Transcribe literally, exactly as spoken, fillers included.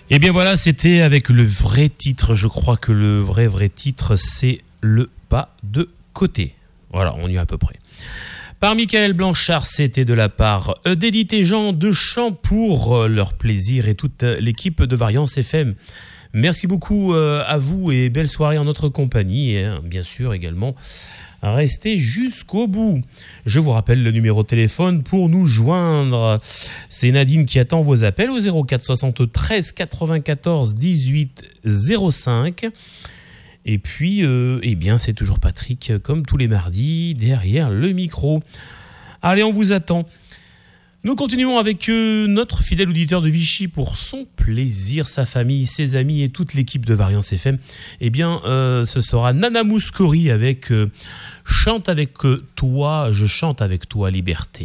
Et bien voilà, c'était avec le vrai titre. Je crois que le vrai vrai titre, c'est Le Pas de Côté. Voilà, on y est à peu près. Par Michael Blanchard, c'était de la part d'Edith et Jean de Chant pour leur plaisir et toute l'équipe de Variance F M. Merci beaucoup à vous et belle soirée en notre compagnie. Et bien sûr également, restez jusqu'au bout. Je vous rappelle le numéro de téléphone pour nous joindre. C'est Nadine qui attend vos appels au zéro quatre soixante-treize quatre-vingt-quatorze dix-huit zéro cinq. Et puis, euh, eh bien, c'est toujours Patrick, comme tous les mardis, derrière le micro. Allez, on vous attend. Nous continuons avec euh, notre fidèle auditeur de Vichy pour son plaisir, sa famille, ses amis et toute l'équipe de Variance F M. Eh bien, euh, ce sera Nana Mouskouri avec euh, « Chante avec toi, je chante avec toi, liberté ».